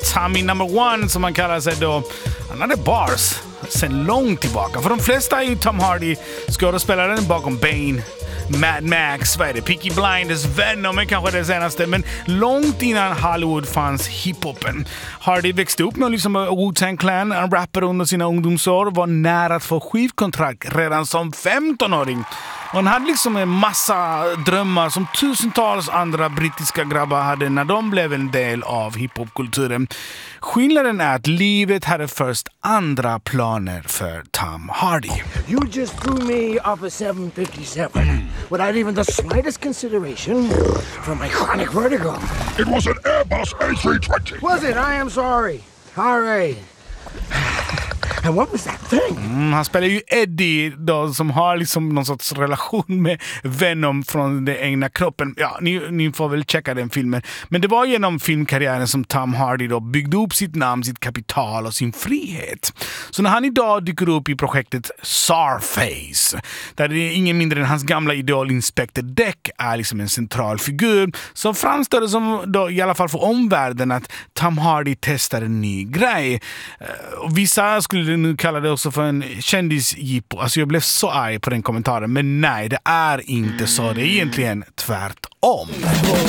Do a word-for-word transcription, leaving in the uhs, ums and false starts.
Tommy number one som man kallar sig då. Han hade bars sen långt tillbaka. För de flesta är ju Tom Hardy skådespelaren bakom Bane, Mad Max, vad är det? Peaky Blinders, Venom är kanske det senaste. Men långt innan Hollywood fanns hiphopen. Hardy växte upp med liksom Wu-Tang Clan. Han rappade under sina ungdomsår. Var nära att få skivkontrakt redan som femtonåring. Och han hade liksom en massa drömmar som tusentals andra brittiska grabbar hade när de blev en del av hiphopkulturen. Skillnaden är att livet hade först andra planer för Tom Hardy. You just threw me off a seven fifty-seven without even the slightest consideration for my chronic vertigo. It was an Airbus A three twenty. Was it? I am sorry. All right. And what was that thing? Mm, han spelar ju Eddie då, som har liksom någon sorts relation med Venom från den egna kroppen. Ja, ni, ni får väl checka den filmen. Men det var genom filmkarriären som Tom Hardy då byggde upp sitt namn, sitt kapital och sin frihet. Så när han idag dyker upp i projektet Czarface, där det är ingen mindre än hans gamla idol Inspector Deck är liksom en central figur, så framstår det som då, i alla fall för omvärlden, att Tom Hardy testar en ny grej. Och vissa skulle nu kalla det också för en kändisjippo. Alltså jag blev så arg på den kommentaren. Men nej, det är inte så. Det är egentligen tvärtom.